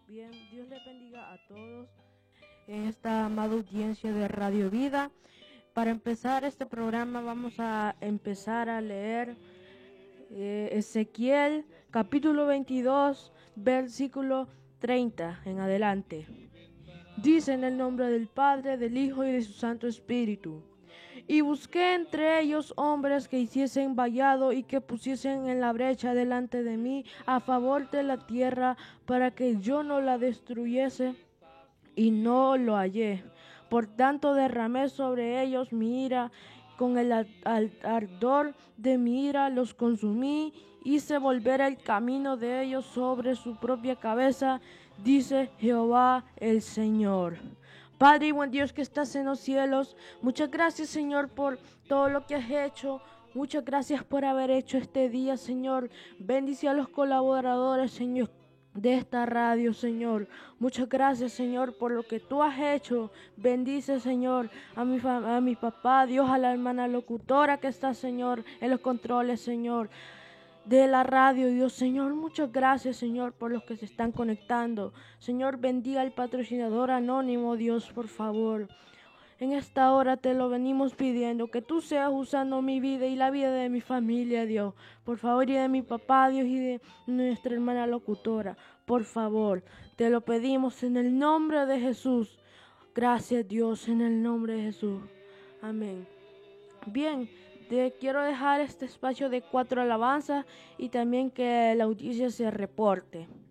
Bien, Dios les bendiga a todos en esta amada audiencia de Radio Vida. Para empezar este programa vamos a empezar a leer Ezequiel capítulo 22, versículo 30 en adelante. Dice en el nombre del Padre, del Hijo y de su Santo Espíritu. Y busqué entre ellos hombres que hiciesen vallado y que pusiesen en la brecha delante de mí a favor de la tierra para que yo no la destruyese, y no lo hallé. Por tanto derramé sobre ellos mi ira, con el ardor de mi ira los consumí, hice volver el camino de ellos sobre su propia cabeza, dice Jehová el Señor. Padre y buen Dios que estás en los cielos, muchas gracias, Señor, por todo lo que has hecho. Muchas gracias por haber hecho este día, Señor. Bendice a los colaboradores, Señor, de esta radio, Señor. Muchas gracias, Señor, por lo que tú has hecho. Bendice, Señor, a mi papá, Dios, a la hermana locutora que está, Señor, en los controles, Señor, de la radio, Dios. Señor, muchas gracias, Señor, por los que se están conectando. Señor, bendiga al patrocinador anónimo, Dios, por favor. En esta hora te lo venimos pidiendo, que tú seas usando mi vida y la vida de mi familia, Dios. Por favor, y de mi papá, Dios, y de nuestra hermana locutora. Por favor, te lo pedimos en el nombre de Jesús. Gracias, Dios, en el nombre de Jesús. Amén. Bien, te quiero dejar este espacio de 4 alabanzas y también que la audiencia se reporte.